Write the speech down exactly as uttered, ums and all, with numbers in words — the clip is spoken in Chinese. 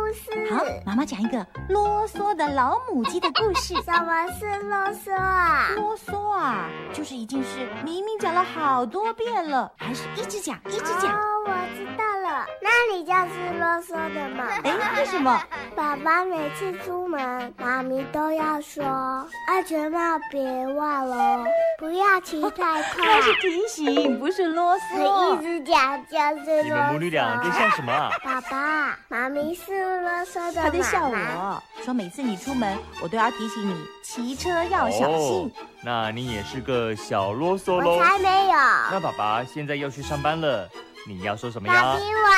事。 好，妈妈讲一个啰嗦的老母鸡的故事。 什么是啰嗦啊？ 啰嗦啊，就是一件事明明讲了好多遍了，还是一直讲一直讲。 哦，我知道了，那你就是啰嗦的嘛。 哎，为什么？ 爸爸每次出门，妈咪都要说安全帽别忘了，不要骑太快。 那是提醒，不是啰嗦。 一直讲就是啰嗦。 你们母女俩在笑什么啊？ 爸爸，妈咪是啰嗦的妈妈。 他在笑我，说每次你出门，我都要提醒你骑车要小心。 哦，那你也是个小啰嗦喽。 我才没有。 那爸爸现在要去上班了，你要说什么呀？ 爸比，我